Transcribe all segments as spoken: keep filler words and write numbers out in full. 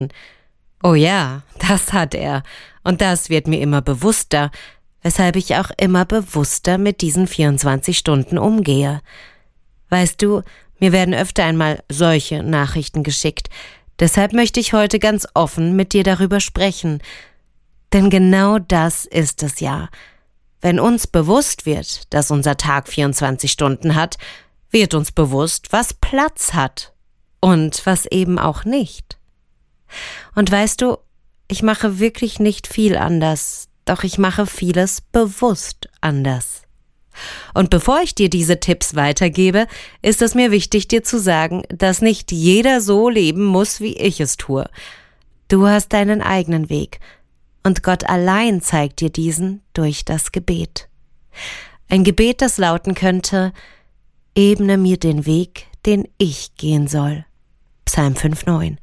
Oh ja, das hat er. Und das wird mir immer bewusster, weshalb ich auch immer bewusster mit diesen vierundzwanzig Stunden umgehe. Weißt du, mir werden öfter einmal solche Nachrichten geschickt. Deshalb möchte ich heute ganz offen mit dir darüber sprechen. Denn genau das ist es ja. Wenn uns bewusst wird, dass unser Tag vierundzwanzig Stunden hat, wird uns bewusst, was Platz hat und was eben auch nicht. Und weißt du, ich mache wirklich nicht viel anders, doch ich mache vieles bewusst anders. Und bevor ich dir diese Tipps weitergebe, ist es mir wichtig, dir zu sagen, dass nicht jeder so leben muss, wie ich es tue. Du hast deinen eigenen Weg und Gott allein zeigt dir diesen durch das Gebet. Ein Gebet, das lauten könnte: Ebne mir den Weg, den ich gehen soll. Psalm fünf neun.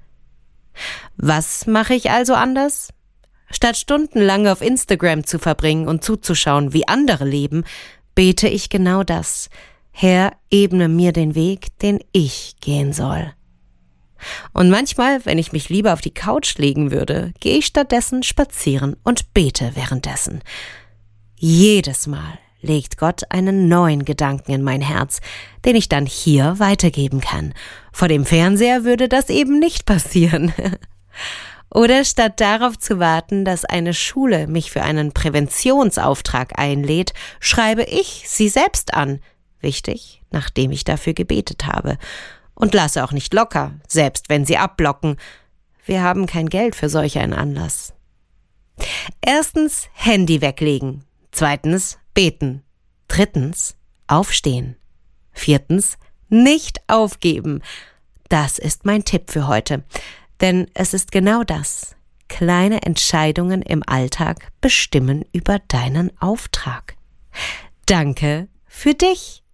Was mache ich also anders? Statt stundenlang auf Instagram zu verbringen und zuzuschauen, wie andere leben, bete ich genau das: Herr, ebne mir den Weg, den ich gehen soll. Und manchmal, wenn ich mich lieber auf die Couch legen würde, gehe ich stattdessen spazieren und bete währenddessen. Jedes Mal legt Gott einen neuen Gedanken in mein Herz, den ich dann hier weitergeben kann. Vor dem Fernseher würde das eben nicht passieren. Oder statt darauf zu warten, dass eine Schule mich für einen Präventionsauftrag einlädt, schreibe ich sie selbst an. Wichtig, nachdem ich dafür gebetet habe. Und lasse auch nicht locker, selbst wenn sie abblocken. Wir haben kein Geld für solch einen Anlass. Erstens, Handy weglegen. Zweitens, beten. Drittens, aufstehen. Viertens, nicht aufgeben. Das ist mein Tipp für heute. Denn es ist genau das. Kleine Entscheidungen im Alltag bestimmen über deinen Auftrag. Danke für dich.